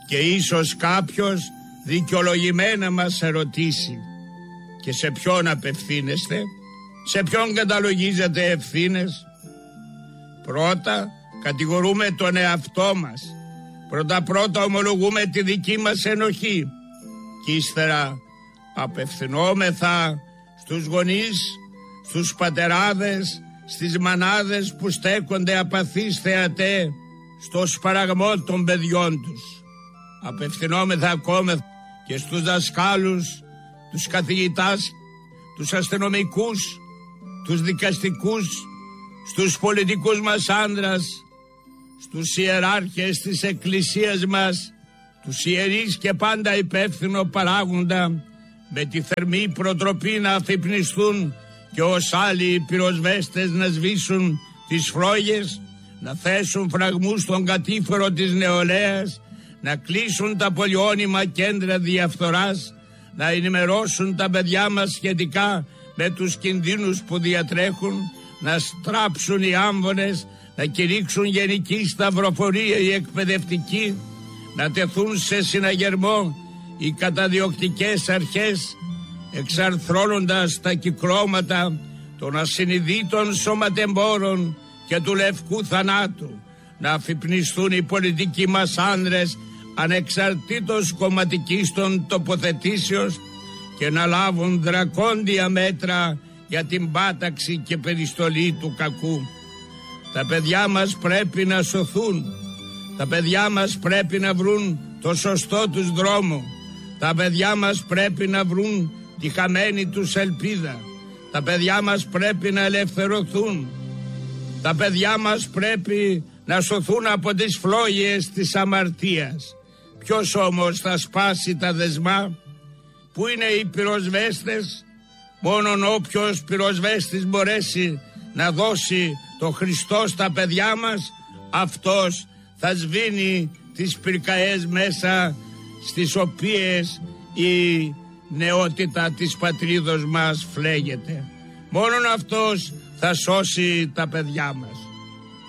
Και ίσως κάποιος δικαιολογημένα μας ερωτήσει: και σε ποιον απευθύνεστε, σε ποιον καταλογίζετε ευθύνες? Πρώτα κατηγορούμε τον εαυτό μας, πρώτα ομολογούμε τη δική μας ενοχή και ύστερα απευθυνόμεθα στους γονείς, στους πατεράδες, στις μανάδες που στέκονται απαθείς θεατέ στο σπαραγμό των παιδιών τους. Απευθυνόμεθα ακόμα και στους δασκάλους, τους καθηγητάς, τους αστυνομικούς, τους δικαστικούς, στους πολιτικούς μας άντρας, στους ιεράρχες της εκκλησίας μας, τους ιερείς και πάντα υπεύθυνο παράγοντα, με τη θερμή προτροπή να αφυπνιστούν και ως άλλοι πυροσβέστες να σβήσουν τις φρόγες, να θέσουν φραγμούς στον κατήφορο της νεολαίας, να κλείσουν τα πολυώνυμα κέντρα διαφθοράς, να ενημερώσουν τα παιδιά μας σχετικά με τους κινδύνους που διατρέχουν, να στράψουν οι άμβονες, να κηρύξουν γενική σταυροφορία οι εκπαιδευτικοί, να τεθούν σε συναγερμό οι καταδιοκτικές αρχές, εξαρθρώνοντας τα κυκλώματα των ασυνειδήτων σωματεμπόρων και του λευκού θανάτου, να αφυπνιστούν οι πολιτικοί μας άνδρες ανεξαρτήτως κομματικής των τοποθετήσεως και να λάβουν δρακόντια μέτρα για την πάταξη και περιστολή του κακού. Τα παιδιά μας πρέπει να σωθούν, τα παιδιά μας πρέπει να βρουν το σωστό τους δρόμο, τα παιδιά μας πρέπει να βρουν τη χαμένη τους ελπίδα, τα παιδιά μας πρέπει να ελευθερωθούν, τα παιδιά μας πρέπει να σωθούν από τις φλόγες της αμαρτίας. Ποιος όμως θα σπάσει τα δεσμά? Πού είναι οι πυροσβέστες? Μόνον όποιος πυροσβέστης μπορέσει να δώσει το Χριστό στα παιδιά μας, αυτός θα σβήνει τις πυρκαές μέσα στις οποίες η νεότητα της πατρίδος μας φλέγεται. Μόνον αυτός θα σώσει τα παιδιά μας.